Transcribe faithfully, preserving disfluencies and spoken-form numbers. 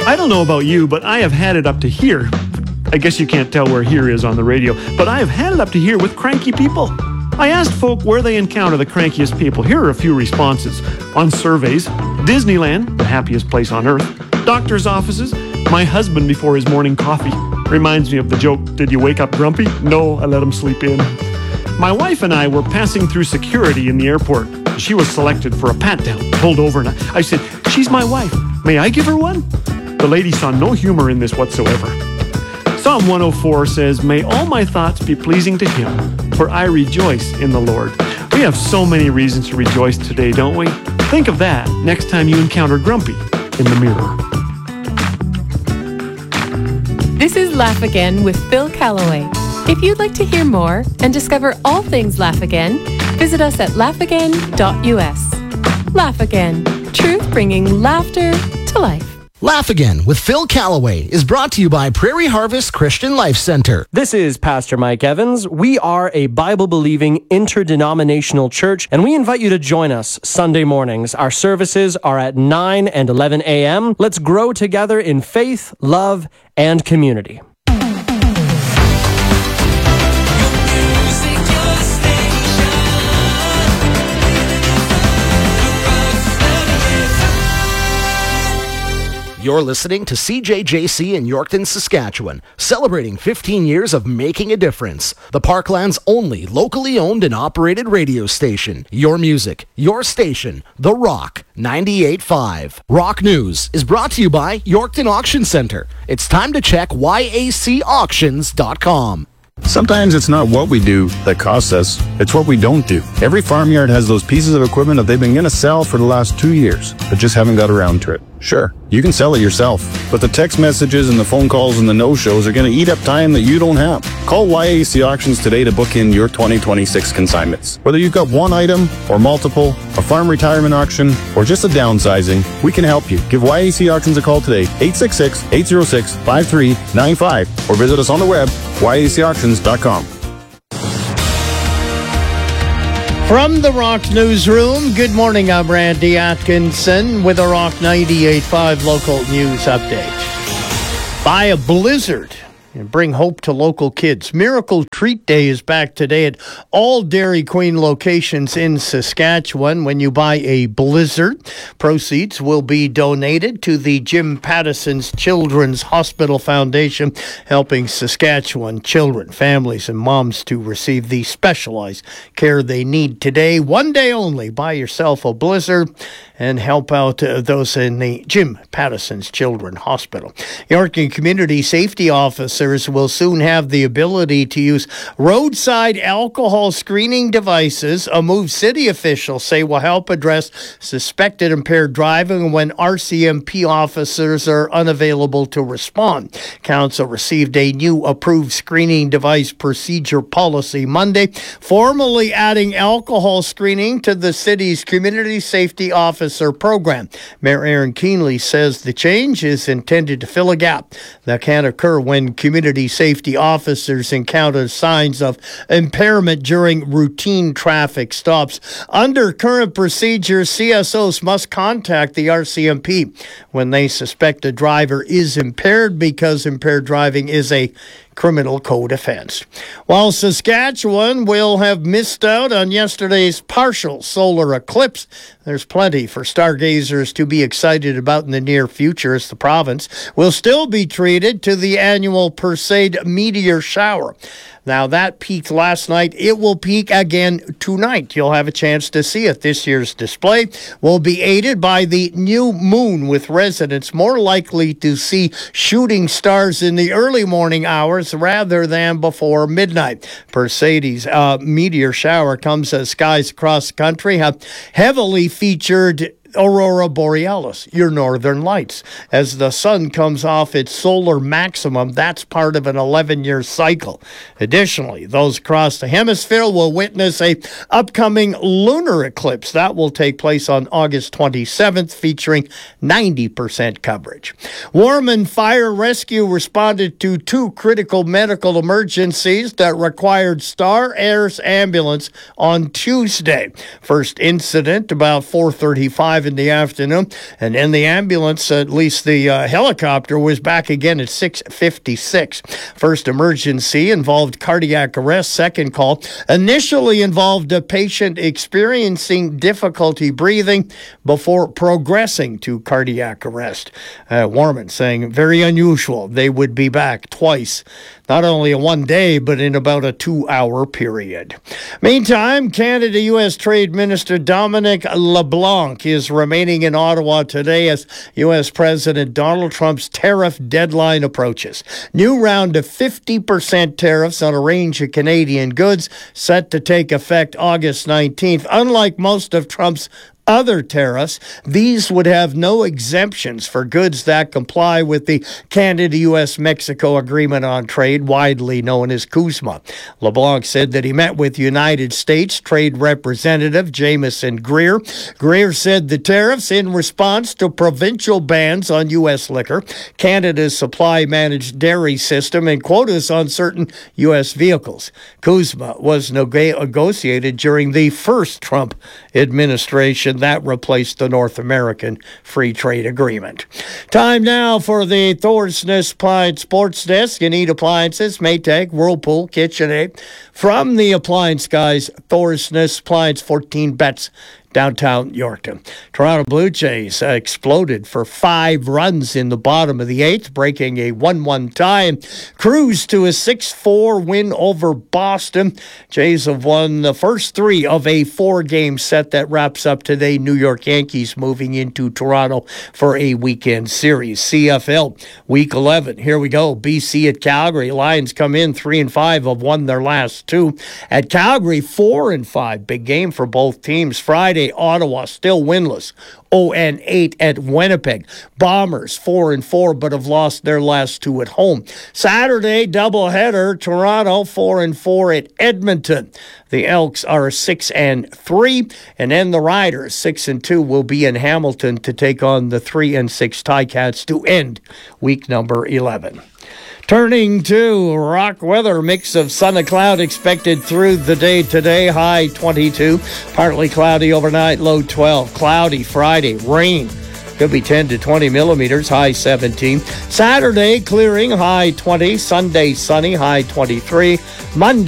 I don't know about you, but I have had it up to here. I guess you can't tell where here is on the radio, but I have had it up to here with cranky people. I asked folk where they encounter the crankiest people. Here are a few responses. On surveys, Disneyland, the happiest place on earth, doctor's offices, my husband before his morning coffee. Reminds me of the joke, did you wake up grumpy? No, I let him sleep in. My wife and I were passing through security in the airport. She was selected for a pat-down, pulled over, and I said, she's my wife. May I give her one? The lady saw no humor in this whatsoever. Psalm one oh four says, may all my thoughts be pleasing to him, for I rejoice in the Lord. We have so many reasons to rejoice today, don't we? Think of that next time you encounter Grumpy in the mirror. This is Laugh Again with Phil Callaway. If you'd like to hear more and discover all things Laugh Again, visit us at laugh again dot u s. Laugh Again, truth bringing laughter to life. Laugh Again with Phil Callaway is brought to you by Prairie Harvest Christian Life Center. This is Pastor Mike Evans. We are a Bible-believing interdenominational church, and we invite you to join us Sunday mornings. Our services are at nine and eleven a.m. Let's grow together in faith, love, and community. You're listening to C J J C in Yorkton, Saskatchewan, celebrating fifteen years of making a difference. The Parkland's only locally owned and operated radio station. Your music, your station, The Rock ninety-eight point five. Rock News is brought to you by Yorkton Auction Center. It's time to check y a c auctions dot com. Sometimes it's not what we do that costs us, it's what we don't do. Every farmyard has those pieces of equipment that they've been going to sell for the last two years, but just haven't got around to it. Sure, you can sell it yourself, but the text messages and the phone calls and the no-shows are going to eat up time that you don't have. Call Y A C Auctions today to book in your twenty twenty-six consignments. Whether you've got one item or multiple, a farm retirement auction, or just a downsizing, we can help you. Give Y A C Auctions a call today, eight six six, eight zero six, five three nine five, or visit us on the web, y a c auctions dot com. From the Rock Newsroom, good morning. I'm Randy Atkinson with a Rock ninety-eight point five local news update. Buy a blizzard and bring hope to local kids. Miracle Treat Day is back today at all Dairy Queen locations in Saskatchewan. When you buy a blizzard, proceeds will be donated to the Jim Pattison's Children's Hospital Foundation, helping Saskatchewan children, families, and moms to receive the specialized care they need today. One day only. Buy yourself a blizzard and help out uh, those in the Jim Pattison's Children's Hospital. Yorkton Community Safety Officers will soon have the ability to use roadside alcohol screening devices, a move city officials say will help address suspected impaired driving when R C M P officers are unavailable to respond. Council received a new approved screening device procedure policy Monday, formally adding alcohol screening to the city's Community Safety Officer program. Mayor Aaron Keenley says the change is intended to fill a gap that can occur when community safety officers encounter signs of impairment during routine traffic stops. Under current procedures, C S Os must contact the R C M P when they suspect a driver is impaired because impaired driving is a criminal code offense. While Saskatchewan will have missed out on yesterday's partial solar eclipse, there's plenty for stargazers to be excited about in the near future, as the province will still be treated to the annual Perseid meteor shower. Now, that peaked last night. It will peak again tonight. You'll have a chance to see it. This year's display will be aided by the new moon, with residents more likely to see shooting stars in the early morning hours rather than before midnight. Perseids uh, meteor shower comes as skies across the country have heavily featured Aurora Borealis, your northern lights. As the sun comes off its solar maximum, that's part of an eleven-year cycle. Additionally, those across the hemisphere will witness a upcoming lunar eclipse. That will take place on August twenty-seventh, featuring ninety percent coverage. Warman Fire Rescue responded to two critical medical emergencies that required Star Air's ambulance on Tuesday. First incident about four thirty-five five in the afternoon. And then the ambulance, at least the uh, helicopter, was back again at six fifty-six. First emergency involved cardiac arrest. Second call initially involved a patient experiencing difficulty breathing before progressing to cardiac arrest. Uh, Warman saying very unusual. They would be back twice, not only in one day, but in about a two-hour period. Meantime, Canada-U S Trade Minister Dominic LeBlanc is remaining in Ottawa today as U S President Donald Trump's tariff deadline approaches. New round of fifty percent tariffs on a range of Canadian goods set to take effect August nineteenth. Unlike most of Trump's other tariffs, these would have no exemptions for goods that comply with the Canada-U S Mexico Agreement on Trade, widely known as CUSMA. LeBlanc said that he met with United States Trade Representative Jameson Greer. Greer said the tariffs in response to provincial bans on U S liquor, Canada's supply-managed dairy system, and quotas on certain U S vehicles. CUSMA was negotiated during the first Trump administration. That replaced the North American Free Trade Agreement. Time now for the Thorsness Appliance Sports Desk. You need appliances, Maytag, Whirlpool, KitchenAid. From the appliance guys, Thorsness Appliance, fourteen bets. Downtown Yorkton. Toronto Blue Jays uh, exploded for five runs in the bottom of the eighth, breaking a one one tie and cruised to a six four win over Boston. Jays have won the first three of a four-game set that wraps up today. New York Yankees moving into Toronto for a weekend series. C F L Week eleven. Here we go. B C at Calgary. Lions come in three and five, have won their last two. At Calgary, four and five. Big game for both teams. Friday, Ottawa still winless, oh and eight at Winnipeg. Bombers four and four, but have lost their last two at home. Saturday doubleheader, Toronto four and four at Edmonton. The Elks are six and three, and then the Riders six and two will be in Hamilton to take on the three and six Ticats to end week number eleven. Turning to rock weather, mix of sun and cloud expected through the day today, high twenty-two. Partly cloudy overnight, low twelve. Cloudy Friday, rain. Could be ten to twenty millimeters, high seventeen. Saturday, clearing, high twenty. Sunday, sunny, high twenty-three. Monday,